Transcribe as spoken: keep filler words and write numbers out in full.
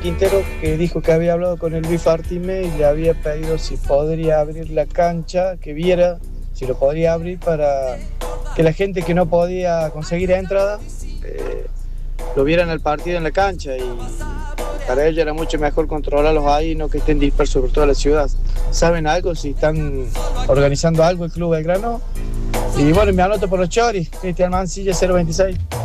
Quintero, que dijo que había hablado con el Luis Fartime y le había pedido si podría abrir la cancha, que viera si lo podría abrir para que la gente que no podía conseguir entrada eh, lo vieran al partido en la cancha, y para ellos era mucho mejor controlarlos ahí, no que estén dispersos por toda la ciudad. ¿Saben algo si están organizando algo el Club Belgrano? Y bueno, me anoto por los choris, Cristian Mancilla cero veintiséis.